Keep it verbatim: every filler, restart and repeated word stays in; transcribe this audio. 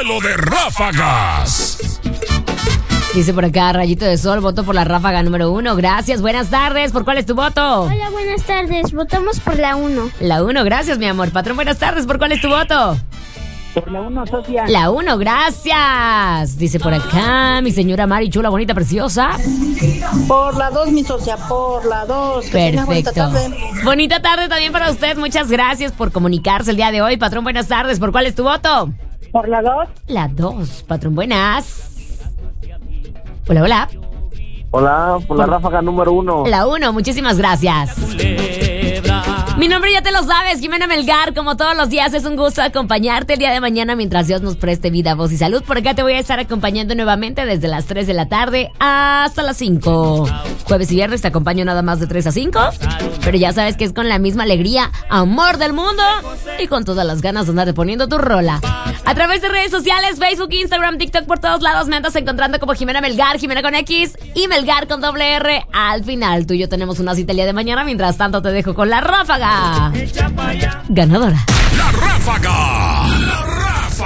duelo de ráfagas. Dice por acá, Rayito de Sol, voto por la ráfaga número uno. Gracias, buenas tardes. ¿Por cuál es tu voto? Hola, buenas tardes. Votamos por la uno. La uno, gracias, mi amor. Patrón, buenas tardes. ¿Por cuál es tu voto? Por la uno, socia. La uno, gracias. Dice por acá, mi señora Mari, chula, bonita, preciosa. Por la dos, mi socia, por la dos. Perfecto. Bonita tarde. Bonita tarde también para usted. Muchas gracias por comunicarse el día de hoy. Patrón, buenas tardes. ¿Por cuál es tu voto? Por la dos. La dos, patrón, buenas. Hola, hola. Hola, por la ráfaga número uno. La uno, muchísimas gracias. Mi nombre ya te lo sabes, Jimena Melgar. Como todos los días, es un gusto acompañarte el día de mañana mientras Dios nos preste vida, voz y salud. Por acá te voy a estar acompañando nuevamente desde las tres de la tarde hasta las cinco. Jueves y viernes te acompaño nada más de tres a cinco. Pero ya sabes que es con la misma alegría, amor del mundo y con todas las ganas de andarte poniendo tu rola. A través de redes sociales, Facebook, Instagram, TikTok, por todos lados me andas encontrando como Jimena Melgar, Jimena con X y Melgar con doble R. Al final, tú y yo tenemos una cita el día de mañana. Mientras tanto, te dejo con la ráfaga ganadora. La ráfaga.